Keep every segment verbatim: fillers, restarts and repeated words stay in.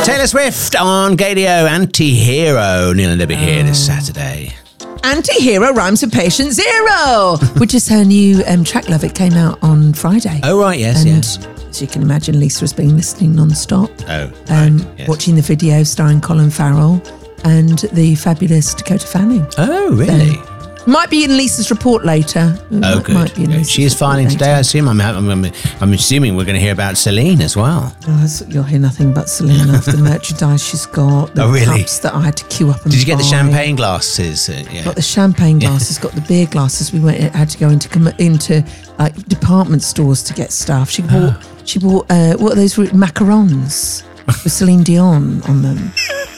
Taylor Swift on Gadio, Anti-Hero. Neil and Debbie here this Saturday. Anti-Hero rhymes with Patient Zero, which is her new um, track, Love. It came out on Friday. Oh, right, yes, and yes. as you can imagine, Lisa has been listening non-stop. Oh, um, right, yes. Watching the video starring Colin Farrell and the fabulous Dakota Fanning. Oh, really? So, might be in Lisa's report later. Oh, might, good. Might be in good. She is filing today, I assume. I'm, I'm, I'm, I'm assuming we're going to hear about Celine as well. Oh, you'll hear nothing but Celine of the merchandise she's got. The oh, really? cups that I had to queue up and Did you get buy. the champagne glasses? Uh, yeah. Got the champagne glasses, got the beer glasses. We went had to go into into like department stores to get stuff. She bought she bought uh, what are those macarons with Celine Dion on them.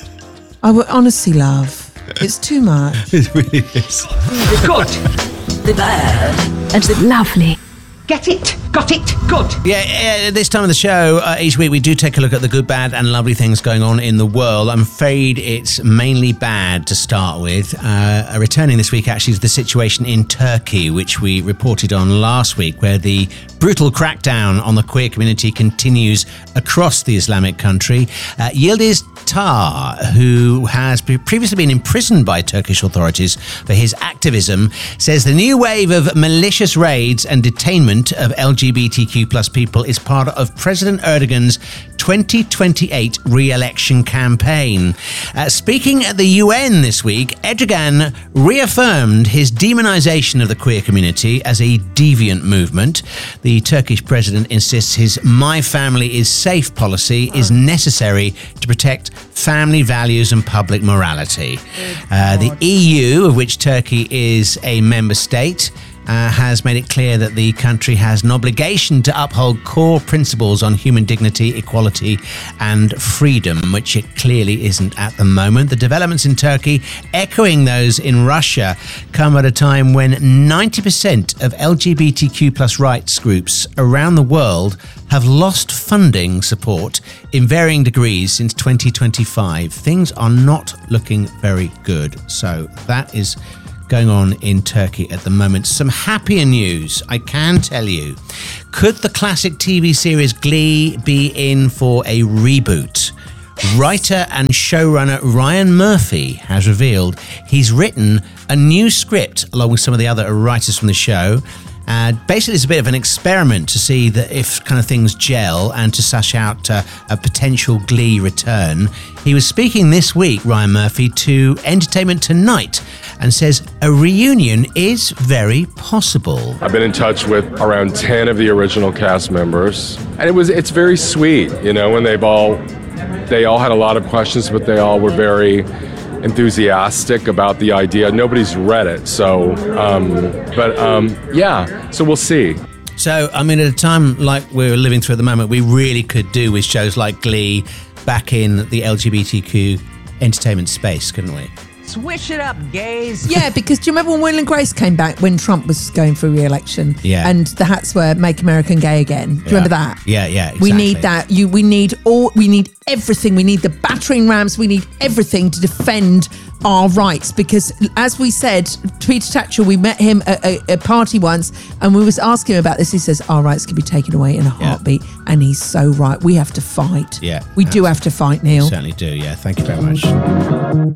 I would honestly, love. It's too much. It really is. The good, the bad, and the lovely. Get it? Got it? Good. Yeah, at this time of the show, uh, each week we do take a look at the good, bad and lovely things going on in the world. I'm afraid it's mainly bad to start with. Uh, returning this week, actually, is the situation in Turkey, which we reported on last week, where the brutal crackdown on the queer community continues across the Islamic country. Uh, Yildiz Tar, who has previously been imprisoned by Turkish authorities for his activism, says the new wave of malicious raids and detainment of L G B T Q plus people is part of President Erdogan's twenty twenty-eight re-election campaign. Uh, speaking at the U N this week, Erdogan reaffirmed his demonization of the queer community as a deviant movement. The Turkish president insists his "My Family is Safe" policy is necessary to protect family values and public morality. Uh, the E U, of which Turkey is a member state, Uh, has made it clear that the country has an obligation to uphold core principles on human dignity, equality and freedom, which it clearly isn't at the moment. The developments in Turkey, echoing those in Russia, come at a time when ninety percent of L G B T Q plus rights groups around the world have lost funding support in varying degrees since twenty twenty-five. Things are not looking very good. So that is going on in Turkey at the moment. Some happier news, I can tell you. Could the classic T V series Glee be in for a reboot? Writer and showrunner Ryan Murphy has revealed he's written a new script along with some of the other writers from the show. Uh, basically, it's a bit of an experiment to see that if kind of things gel and to suss out uh, a potential Glee return. He was speaking this week, Ryan Murphy, to Entertainment Tonight and says a reunion is very possible. I've been in touch with around ten of the original cast members, and it was it's very sweet, you know, when they've all they all had a lot of questions, but they all were very enthusiastic about the idea. Nobody's read it, so um, but um, yeah, so we'll see. So, I mean, at a time like we're living through at the moment, we really could do with shows like Glee back in the L G B T Q entertainment space, couldn't we? Swish it up, gays. Yeah, because do you remember when Will and Grace came back when Trump was going for re-election? Yeah. And the hats were "Make America Gay Again." Do you Yeah. remember that? Yeah, yeah, We exactly. need that. You. We need all. We need everything. We need the battering rams. We need everything to defend our rights. Because, as we said, Peter Tatchell, we met him at a, a party once, and we was asking him about this. He says our rights can be taken away in a heartbeat, and he's so right. We have to fight. Yeah, we do have to fight, Neil. We certainly do. Yeah, thank you very much.